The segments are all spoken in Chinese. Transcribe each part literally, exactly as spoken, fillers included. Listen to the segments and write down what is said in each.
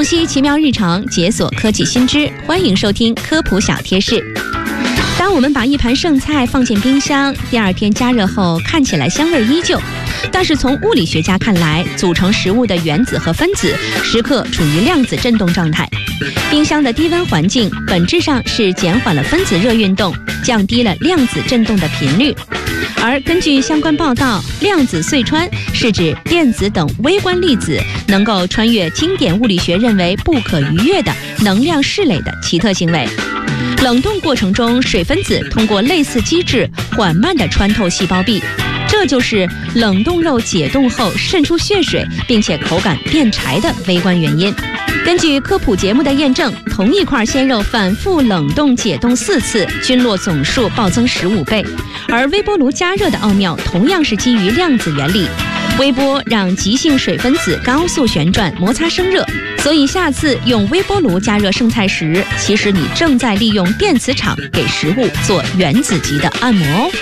洞悉奇妙日常，解锁科技新知，欢迎收听科普小贴士。当我们把一盘剩菜放进冰箱，第二天加热后看起来香味依旧，但是从物理学家看来，组成食物的原子和分子时刻处于量子振动状态。冰箱的低温环境本质上是减缓了分子热运动，降低了量子振动的频率。而根据相关报道，量子隧穿是指电子等微观粒子能够穿越经典物理学认为不可逾越的能量室垒的奇特行为。冷冻过程中，水分子通过类似机制缓慢地穿透细胞壁，这就是冷冻肉解冻后渗出血水并且口感变柴的微观原因。根据科普节目的验证，同一块鲜肉反复冷冻解冻四次，菌落总数暴增十五倍。而微波炉加热的奥妙同样是基于量子原理，微波让极性水分子高速旋转摩擦生热，所以下次用微波炉加热剩菜时，其实你正在利用电磁场给食物做原子级的按摩哦。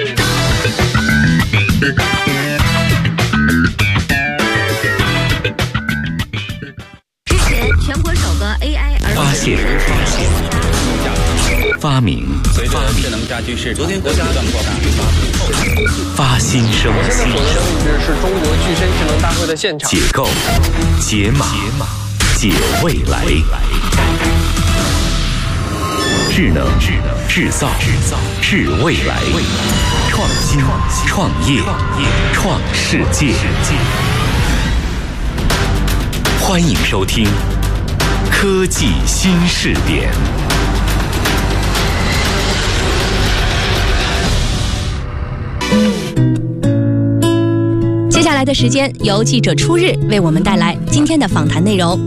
日前，全国首个 A I 儿发现、发明、 随着智能家居市昨天国家断过发新生、 我现在所在的位置是中国具身智能大会的现场。 解构、解码、解未来。智能、制造、制未来，创新、创业、创世界。欢迎收听科技新视点。 接下来的时间，由记者初日为我们带来今天的访谈内容。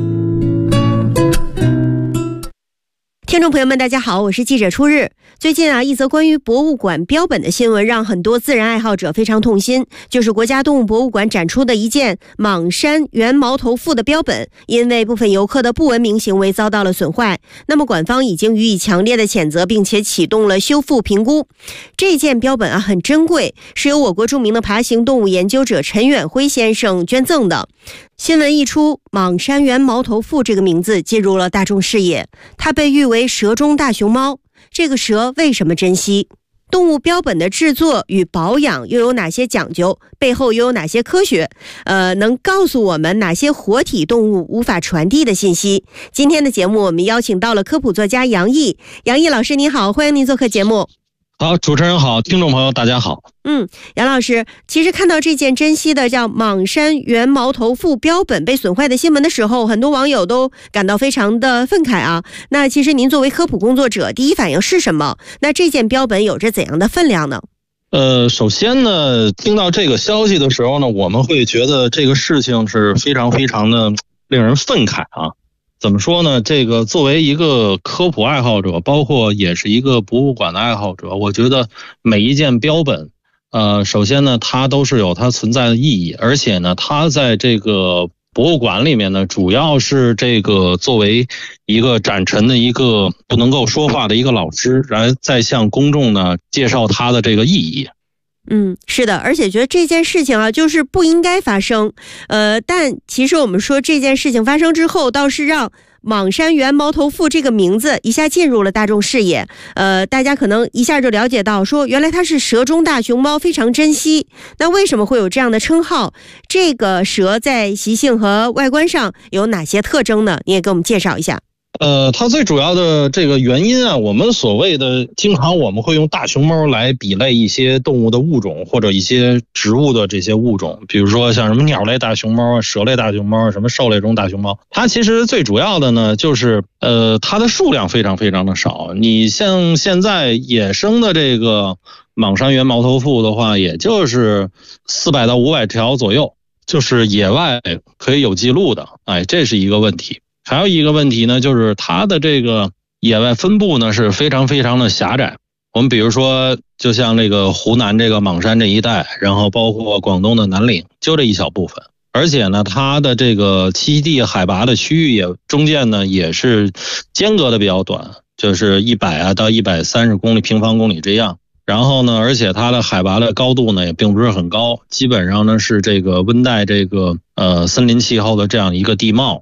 听众朋友们大家好，我是记者初日。最近啊，一则关于博物馆标本的新闻让很多自然爱好者非常痛心，就是国家动物博物馆展出的一件蟒山原毛头蝮的标本，因为部分游客的不文明行为遭到了损坏。那么馆方已经予以强烈的谴责，并且启动了修复评估。这件标本啊很珍贵，是由我国著名的爬行动物研究者陈远辉先生捐赠的。新闻一出，蟒山原毛头蝮这个名字进入了大众视野，它被誉为蛇中大熊猫。这个蛇为什么珍惜？动物标本的制作与保养又有哪些讲究？背后又有哪些科学？呃，能告诉我们哪些活体动物无法传递的信息？今天的节目我们邀请到了科普作家杨毅，杨毅老师您好，欢迎您做客节目。 好，主持人好，听众朋友大家好。 嗯，杨老师，其实看到这件珍稀的叫蟒山原毛头蝮标本被损坏的新闻的时候，很多网友都感到非常的愤慨啊。那其实您作为科普工作者，第一反应是什么？那这件标本有着怎样的分量呢？ 呃，首先呢，听到这个消息的时候呢，我们会觉得这个事情是非常非常的令人愤慨啊。怎么说呢？这个作为一个科普爱好者，包括也是一个博物馆的爱好者，我觉得每一件标本，呃，首先呢，它都是有它存在的意义，而且呢，它在这个博物馆里面呢，主要是这个作为一个展陈的一个不能够说话的一个老师，然后再向公众呢介绍它的这个意义。 嗯，是的，而且觉得这件事情啊，就是不应该发生。呃，但其实我们说这件事情发生之后，倒是让蟒山原毛头蝮这个名字一下进入了大众视野。呃，大家可能一下就了解到，说原来它是蛇中大熊猫，非常珍稀。那为什么会有这样的称号？这个蛇在习性和外观上有哪些特征呢？你也给我们介绍一下。 呃，它最主要的这个原因啊，我们所谓的经常我们会用大熊猫来比类一些动物的物种或者一些植物的这些物种，比如说像什么鸟类大熊猫啊、蛇类大熊猫啊、什么兽类中大熊猫。它其实最主要的呢，就是呃，它的数量非常非常的少。你像现在野生的这个蟒山原毛头蝮的话，也就是四百到五百条左右，就是野外可以有记录的。哎，这是一个问题。还有一个问题呢，就是它的这个野外分布呢是非常非常的狭窄。我们比如说，就像这个湖南这个岷山这一带，然后包括广东的南岭，就这一小部分。而且呢，它的这个栖息地海拔的区域也中间呢也是间隔的比较短，就是一百啊到一百三十公里平方公里这样。然后呢，而且它的海拔的高度呢也并不是很高，基本上呢是这个温带这个呃森林气候的这样一个地貌。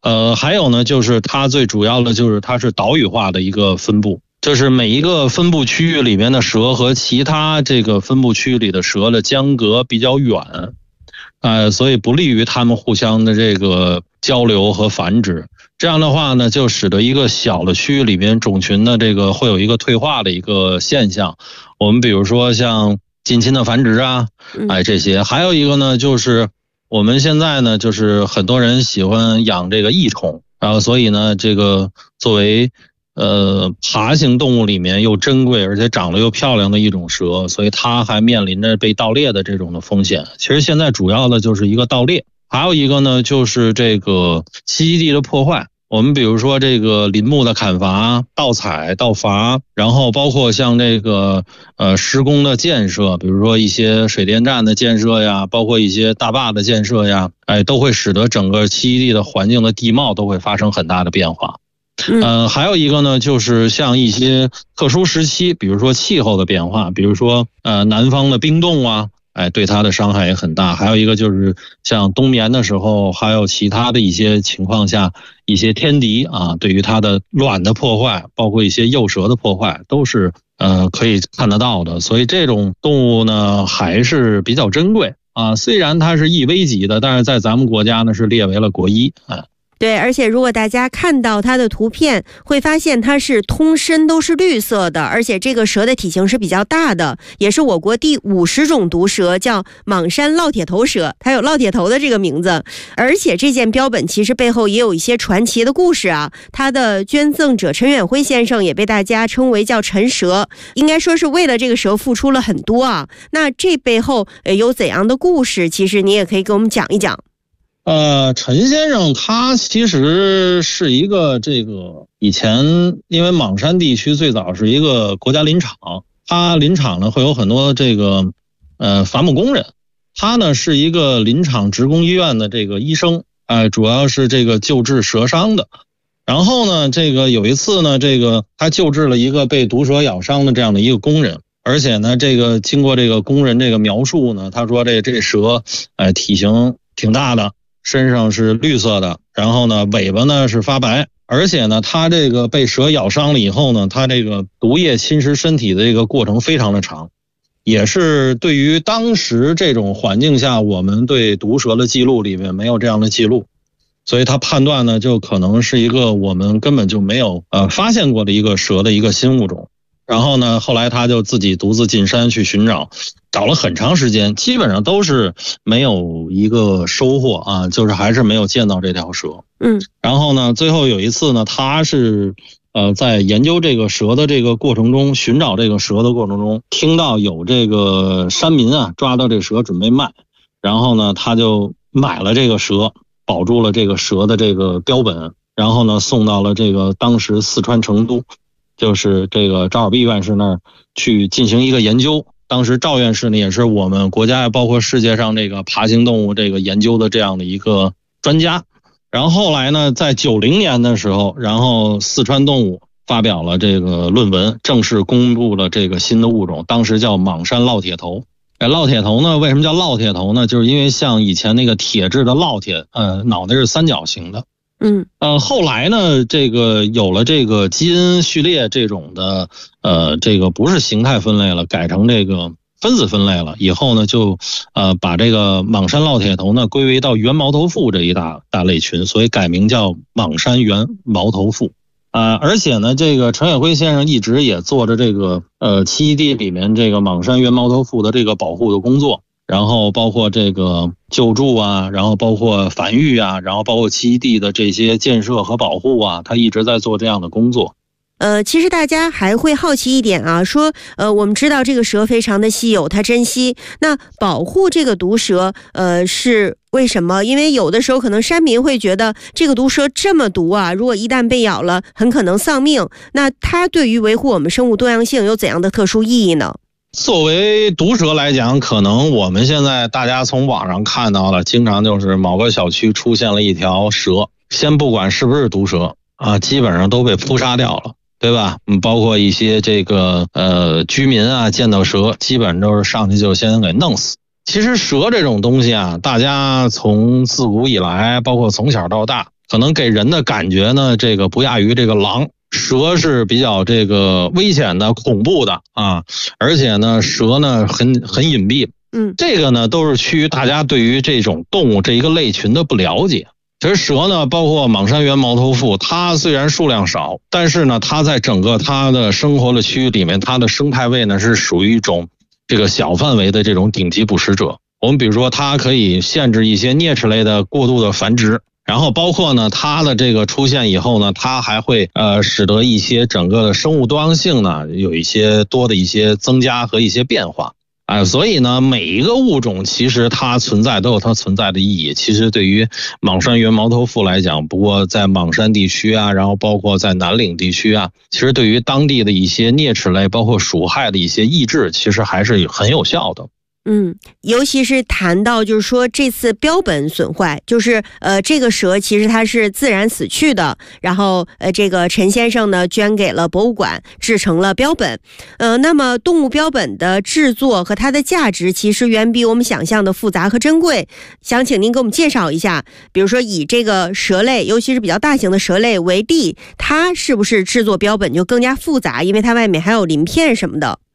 呃，还有呢，就是它最主要的就是它是岛屿化的一个分布，就是每一个分布区域里面的蛇和其他这个分布区域里的蛇的间隔比较远，呃，所以不利于它们互相的这个交流和繁殖。这样的话呢，就使得一个小的区域里面种群的这个会有一个退化的一个现象。我们比如说像近亲的繁殖啊，哎这些，还有一个呢就是我们现在呢就是很多人喜欢养这个益虫，然后所以呢这个作为呃爬行动物里面又珍贵而且长得又漂亮的一种蛇，所以它还面临着被盗猎的这种的风险。其实现在主要的就是一个盗猎，还有一个呢就是这个栖息地的破坏。我们比如说这个林木的砍伐、盗采、盗伐，然后包括像这个呃施工的建设，比如说一些水电站的建设呀，包括一些大坝的建设呀，哎，都会使得整个栖息地的环境的地貌都会发生很大的变化。呃，还有一个呢，就是像一些特殊时期，比如说气候的变化，比如说呃南方的冰冻啊，哎，对它的伤害也很大。还有一个就是像冬眠的时候，还有其他的一些情况下，一些天敌啊，对于它的卵的破坏，包括一些幼蛇的破坏，都是呃可以看得到的。所以这种动物呢，还是比较珍贵啊。虽然它是易危级的，但是在咱们国家呢是列为了国一啊。 对，而且如果大家看到它的图片，会发现它是通身都是绿色的，而且这个蛇的体型是比较大的，也是我国第五十种毒蛇，叫莽山烙铁头蛇，它有烙铁头的这个名字。而且这件标本其实背后也有一些传奇的故事啊，它的捐赠者陈远辉先生也被大家称为叫陈蛇，应该说是为了这个蛇付出了很多啊。那这背后有怎样的故事，其实你也可以给我们讲一讲。 呃，陈先生他其实是一个这个以前因为莽山地区最早是一个国家林场，他林场呢会有很多这个呃伐木工人，他呢是一个林场职工医院的这个医生，呃主要是这个救治蛇伤的。然后呢这个有一次呢这个他救治了一个被毒蛇咬伤的这样的一个工人，而且呢这个经过这个工人这个描述呢，他说这这蛇呃体型挺大的，身上是绿色的，然后呢尾巴呢是发白，而且呢它这个被蛇咬伤了以后呢，它这个毒液侵蚀身体的这个过程非常的长，也是对于当时这种环境下我们对毒蛇的记录里面没有这样的记录，所以他判断呢就可能是一个我们根本就没有呃发现过的一个蛇的一个新物种。然后呢后来他就自己独自进山去寻找，找了很长时间，基本上都是没有一个收获啊，就是还是没有见到这条蛇。 嗯， 然后呢最后有一次呢，他是呃在研究这个蛇的这个过程中，寻找这个蛇的过程中，听到有这个山民啊抓到这蛇准备卖，然后呢他就买了这个蛇，保住了这个蛇的这个标本，然后呢送到了这个当时四川成都，就是这个赵尔弼院士那儿去进行一个研究。当时赵院士呢也是我们国家包括世界上这个爬行动物这个研究的这样的一个专家。然后后来呢在九零年的时候，然后四川动物发表了这个论文，正式公布了这个新的物种，当时叫莽山烙铁头。哎，烙铁头呢为什么叫烙铁头呢？就是因为像以前那个铁制的烙铁，呃脑袋是三角形的。 嗯， 呃，后来呢，这个有了这个基因序列这种的，呃，这个不是形态分类了，改成这个分子分类了。以后呢，就呃把这个莽山烙铁头呢归为到原毛头蝮这一大大类群，所以改名叫莽山原毛头蝮。呃，而且呢，这个陈远辉先生一直也做着这个呃栖息地里面这个莽山原毛头蝮的这个保护的工作。然后包括这个救助啊，然后包括繁育啊，然后包括栖息地的这些建设和保护啊，他一直在做这样的工作。 呃，其实大家还会好奇一点啊，说呃，我们知道这个蛇非常的稀有，它珍稀，那保护这个毒蛇，呃，是为什么？因为有的时候可能山民会觉得这个毒蛇这么毒啊，如果一旦被咬了，很可能丧命。那它对于维护我们生物多样性有怎样的特殊意义呢？ 作为毒蛇来讲，可能我们现在大家从网上看到的，经常就是某个小区出现了一条蛇，先不管是不是毒蛇啊，基本上都被扑杀掉了，对吧？嗯，包括一些这个呃居民啊，见到蛇基本都是上去就先给弄死。其实蛇这种东西啊，大家从自古以来，包括从小到大， 可能给人的感觉呢，这个不亚于这个狼。蛇是比较这个危险的、恐怖的啊，而且呢，蛇呢很很隐蔽。 嗯， 这个呢都是趋于大家对于这种动物这一个类群的不了解。其实蛇呢，包括莽山原毛头蝮，它虽然数量少，但是呢，它在整个它的生活的区域里面，它的生态位呢是属于一种这个小范围的这种顶级捕食者。我们比如说，它可以限制一些啮齿类的过度的繁殖。然后包括呢，它的这个出现以后呢，它还会呃使得一些整个的生物多样性呢有一些多的一些增加和一些变化。哎、呃，所以呢，每一个物种其实它存在都有它存在的意义。其实对于莽山原毛头蝮来讲，不过在莽山地区啊，然后包括在南岭地区啊，其实对于当地的一些啮齿类包括鼠害的一些抑制，其实还是很有效的。 嗯，尤其是谈到就是说这次标本损坏，就是呃这个蛇其实它是自然死去的，然后呃这个陈先生呢捐给了博物馆，制成了标本。呃，那么动物标本的制作和它的价值其实远比我们想象的复杂和珍贵。想请您给我们介绍一下，比如说以这个蛇类，尤其是比较大型的蛇类为例，它是不是制作标本就更加复杂？因为它外面还有鳞片什么的。